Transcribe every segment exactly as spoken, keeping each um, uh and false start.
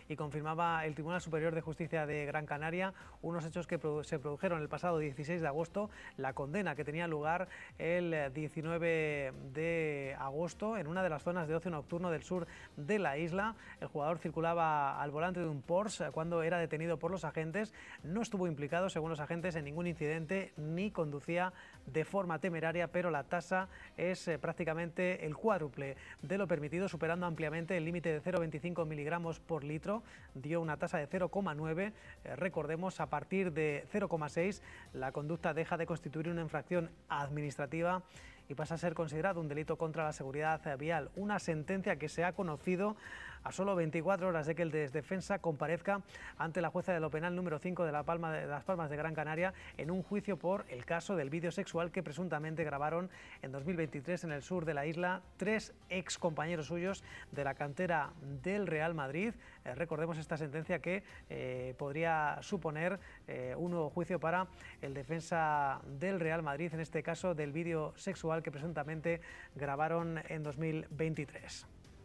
y confirmaba el Tribunal Superior de Justicia de Gran Canaria unos hechos que se produjeron el pasado dieciséis de agosto, la condena que tenía lugar el diecinueve de agosto en una de las zonas de ocio nocturno del sur de la isla. El jugador circulaba al volante de un Porsche cuando era detenido por los agentes, no estuvo implicado, según los agentes, en ningún incidente ni conducía de forma temeraria, pero la tasa es eh, prácticamente el cuádruple de lo permitido, superando ampliamente el límite de cero coma veinticinco miligramos por litro. Dio una tasa de cero coma nueve. Eh, recordemos, a partir de cero coma seis la conducta deja de constituir una infracción administrativa y pasa a ser considerado un delito contra la seguridad vial. Una sentencia que se ha conocido a solo veinticuatro horas de que el defensa comparezca ante la jueza de lo penal número cinco de, la Palma de Las Palmas de Gran Canaria en un juicio por el caso del vídeo sexual que presuntamente grabaron en dos mil veintitrés en el sur de la isla tres ex compañeros suyos de la cantera del Real Madrid. Eh, recordemos esta sentencia que eh, podría suponer eh, un nuevo juicio para el defensa del Real Madrid, en este caso del vídeo sexual que presuntamente grabaron en dos mil veintitrés.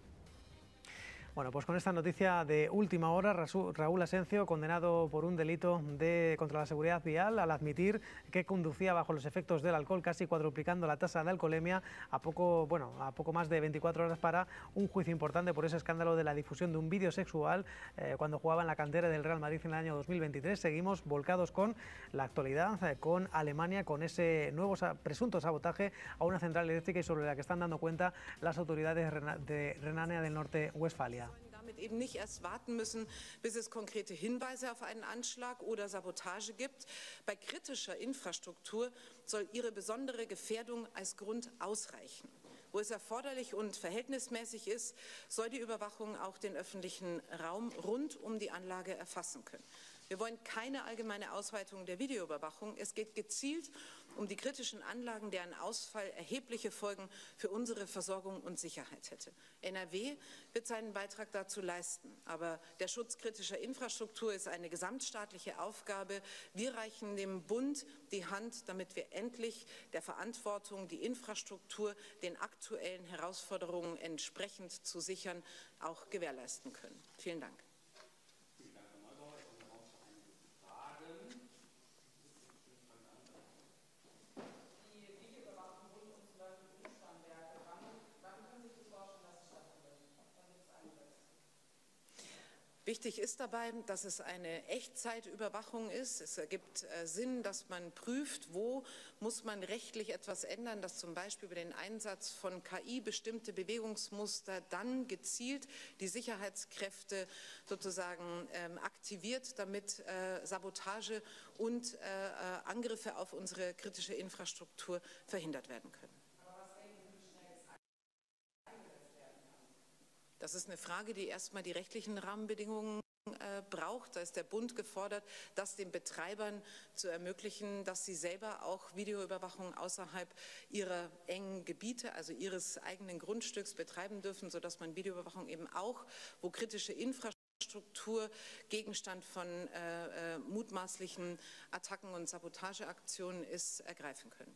Bueno, pues con esta noticia de última hora, Raúl Asencio, condenado por un delito de contra la seguridad vial al admitir que conducía bajo los efectos del alcohol, casi cuadruplicando la tasa de alcoholemia a poco, bueno, a poco más de veinticuatro horas para un juicio importante por ese escándalo de la difusión de un vídeo sexual eh, cuando jugaba en la cantera del Real Madrid en el año dos mil veintitrés. Seguimos volcados con la actualidad, eh, con Alemania, con ese nuevo presunto sabotaje a una central eléctrica y sobre la que están dando cuenta las autoridades de Renania del Norte-Westfalia. Damit eben nicht erst warten müssen, bis es konkrete Hinweise auf einen Anschlag oder Sabotage gibt. Bei kritischer Infrastruktur soll ihre besondere Gefährdung als Grund ausreichen. Wo es erforderlich und verhältnismäßig ist, soll die Überwachung auch den öffentlichen Raum rund um die Anlage erfassen können. Wir wollen keine allgemeine Ausweitung der Videoüberwachung. Es geht gezielt um die kritischen Anlagen, deren Ausfall erhebliche Folgen für unsere Versorgung und Sicherheit hätte. N R W wird seinen Beitrag dazu leisten. Aber der Schutz kritischer Infrastruktur ist eine gesamtstaatliche Aufgabe. Wir reichen dem Bund die Hand, damit wir endlich der Verantwortung, die Infrastruktur den aktuellen Herausforderungen entsprechend zu sichern, auch gewährleisten können. Vielen Dank. Wichtig ist dabei, dass es eine Echtzeitüberwachung ist. Es ergibt äh, Sinn, dass man prüft, wo muss man rechtlich etwas ändern, dass zum Beispiel über den Einsatz von K I bestimmte Bewegungsmuster dann gezielt die Sicherheitskräfte sozusagen ähm, aktiviert, damit äh, Sabotage und äh, Angriffe auf unsere kritische Infrastruktur verhindert werden können. Das ist eine Frage, die erstmal die rechtlichen Rahmenbedingungen äh, braucht. Da ist der Bund gefordert, das den Betreibern zu ermöglichen, dass sie selber auch Videoüberwachung außerhalb ihrer engen Gebiete, also ihres eigenen Grundstücks betreiben dürfen, sodass man Videoüberwachung eben auch, wo kritische Infrastruktur Gegenstand von äh, äh, mutmaßlichen Attacken und Sabotageaktionen ist, ergreifen können.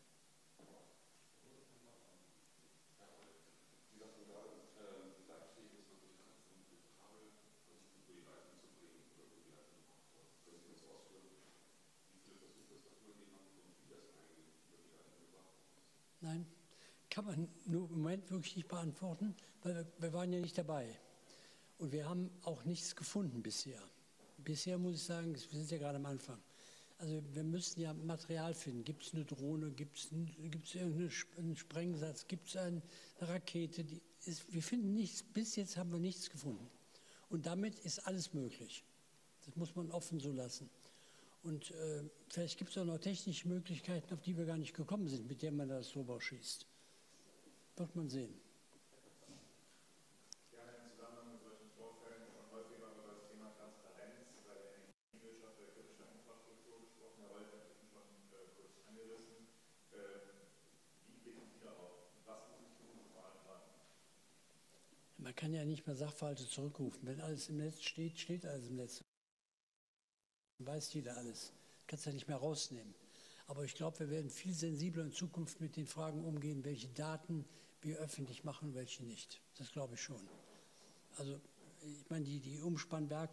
Nein, kann man nur im Moment wirklich nicht beantworten, weil wir, wir waren ja nicht dabei. Und wir haben auch nichts gefunden bisher. Bisher muss ich sagen, wir sind ja gerade am Anfang. Also wir müssen ja Material finden. Gibt es eine Drohne, gibt es irgendeinen Sprengsatz, gibt es eine Rakete? Die ist, wir finden nichts, bis jetzt haben wir nichts gefunden. Und damit ist alles möglich. Das muss man offen so lassen. Und äh, vielleicht gibt es auch noch technische Möglichkeiten, auf die wir gar nicht gekommen sind, mit denen man das drüber schießt. Wird man sehen. Sie haben im Zusammenhang mit solchen Vorfällen schon häufiger über das Thema Transparenz bei der Energiewirtschaft, der kritischen Infrastruktur gesprochen. Herr Wolf hat es schon äh, kurz angerissen. Äh, wie blicken Sie darauf? Was muss ich tun, vor allem wann? Man kann ja nicht mehr Sachverhalte zurückrufen. Wenn alles im Netz steht, steht alles im Netz. Weiß jeder alles. Kannst ja nicht mehr rausnehmen. Aber ich glaube, wir werden viel sensibler in Zukunft mit den Fragen umgehen, welche Daten wir öffentlich machen und welche nicht. Das glaube ich schon. Also ich meine, die, die Umspannwerke